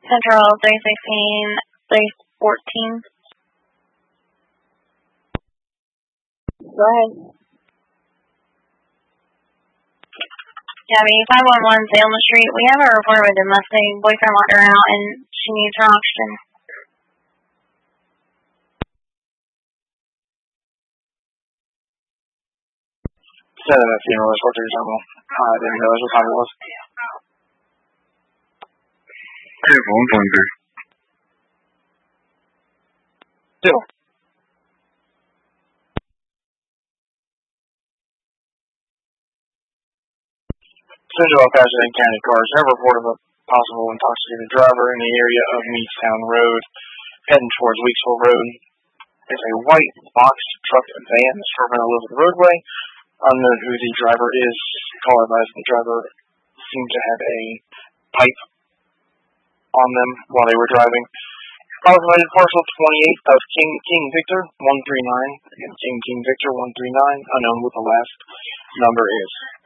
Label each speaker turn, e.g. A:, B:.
A: Central 316, 314.
B: Go ahead.
A: Gabby, 511 Salem Street. We have a report of a domestic. Boyfriend locked her out and she needs her oxygen.
C: That funeral is what you're talking about. I didn't realize what time it was.
D: Hey, 123.
C: Still. Central Washington County cars have reported a possible intoxicated driver in the area of Meadstown Road, heading towards Weeksville Road. It's a white box truck and van that's swerving all over the roadway. Unknown who the driver is. Caller advised the driver seemed to have a pipe on them while they were driving. Call provided parcel 28 of King Victor 139. Again, King Victor 139. Unknown what the last number is.